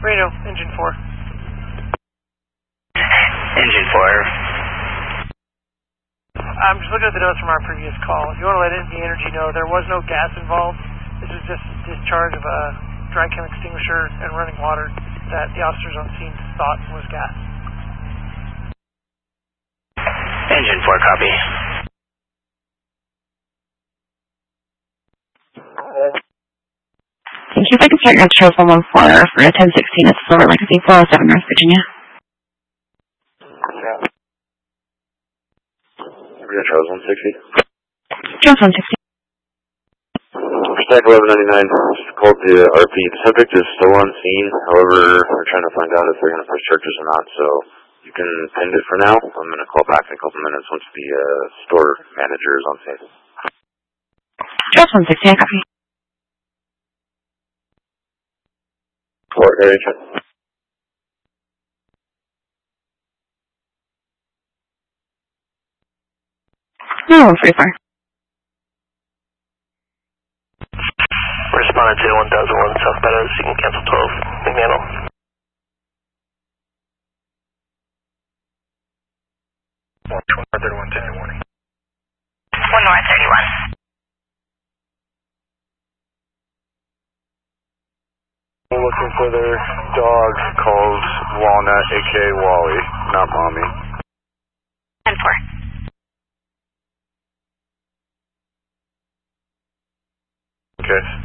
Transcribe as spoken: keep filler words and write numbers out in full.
Radio, engine four. Engine four. I'm just looking at the notes from our previous call. If you want to let N P Energy know, there was no gas involved. This was just a discharge of a dry chem extinguisher and running water that the officers on scene thought was gas. Engine four, copy. Thank you. If I can start your Charles one one four for a ten sixteen at Silver Legacy four oh seven North Virginia. Yeah. Charles one sixty. Charles one sixty. Stack eleven ninety-nine, just called the R P. The subject is still on scene. However, we're trying to find out if they're going to press charges or not. So you can end it for now. I'm going to call back in a couple minutes once the uh, store manager is on scene. Charles one sixty, I copy. Port area check. No, one forty-four. Responded to one thousand one South Meadows, you can cancel twelve. McMantle. one thirty-one, ten warning. one North thirty-one. We're looking for their dog called Walnut, aka Wally, not Mommy. ten four. Okay.